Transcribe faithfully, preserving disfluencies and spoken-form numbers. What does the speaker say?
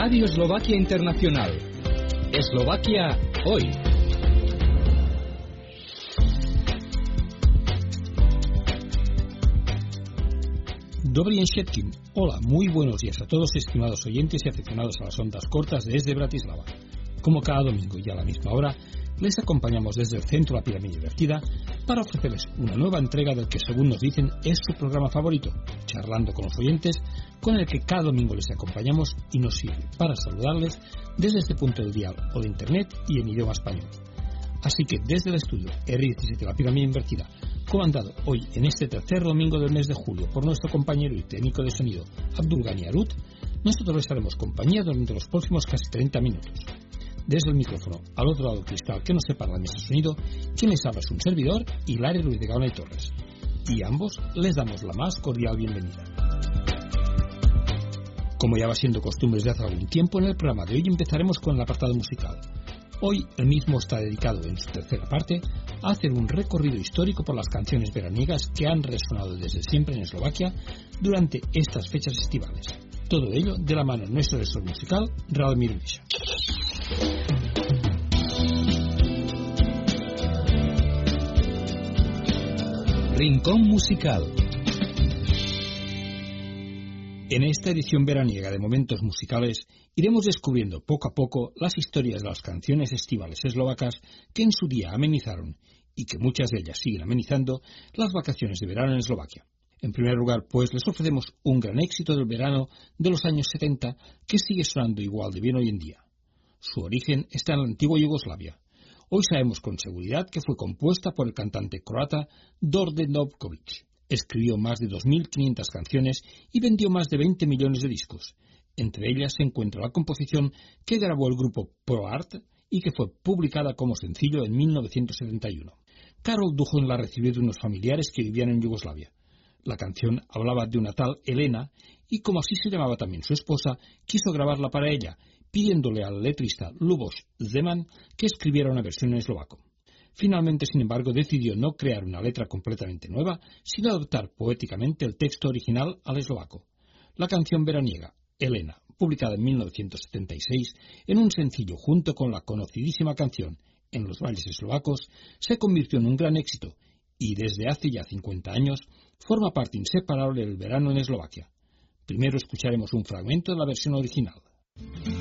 Radio Eslovaquia Internacional. Eslovaquia hoy. Dobrý Všetkým. Hola, muy buenos días a todos, estimados oyentes y aficionados a las ondas cortas desde Bratislava. Como cada domingo y a la misma hora, les acompañamos desde el centro La Pirámide Invertida para ofrecerles una nueva entrega del que, según nos dicen, es su programa favorito, Charlando con los oyentes, con el que cada domingo les acompañamos y nos sirve para saludarles desde este punto del dial o de internet y en idioma español. Así que desde el estudio R diecisiete La Pirámide Invertida, comandado hoy en este tercer domingo del mes de julio por nuestro compañero y técnico de sonido Abdulgani Arut, nosotros les haremos compañía durante los próximos casi treinta minutos. Desde el micrófono, al otro lado del cristal que nos separa de mesa de sonido, quien les habla es un servidor, Hilario Ruiz de Gaona y Torres. Y a ambos les damos la más cordial bienvenida. Como ya va siendo costumbre desde hace algún tiempo, en el programa de hoy empezaremos con el apartado musical. Hoy el mismo está dedicado, en su tercera parte, a hacer un recorrido histórico por las canciones veraniegas que han resonado desde siempre en Eslovaquia durante estas fechas estivales. Todo ello de la mano de nuestro asesor musical, Radomir Miša. Rincón musical. En esta edición veraniega de Momentos Musicales iremos descubriendo poco a poco las historias de las canciones estivales eslovacas que en su día amenizaron, y que muchas de ellas siguen amenizando, las vacaciones de verano en Eslovaquia. En primer lugar, pues, les ofrecemos un gran éxito del verano de los años setenta que sigue sonando igual de bien hoy en día. Su origen está en la antigua Yugoslavia. Hoy sabemos con seguridad que fue compuesta por el cantante croata Đorđe Novaković. Escribió más de dos mil quinientas canciones y vendió más de veinte millones de discos. Entre ellas se encuentra la composición que grabó el grupo Pro Art y que fue publicada como sencillo en mil novecientos setenta y uno. Karol Duhon la recibió de unos familiares que vivían en Yugoslavia. La canción hablaba de una tal Elena y, como así se llamaba también su esposa, quiso grabarla para ella, pidiéndole al letrista Luboš Zeman que escribiera una versión en eslovaco. Finalmente, sin embargo, decidió no crear una letra completamente nueva, sino adaptar poéticamente el texto original al eslovaco. La canción veraniega, Elena, publicada en mil novecientos setenta y seis, en un sencillo junto con la conocidísima canción En los bailes eslovacos, se convirtió en un gran éxito y desde hace ya cincuenta años forma parte inseparable del verano en Eslovaquia. Primero escucharemos un fragmento de la versión original.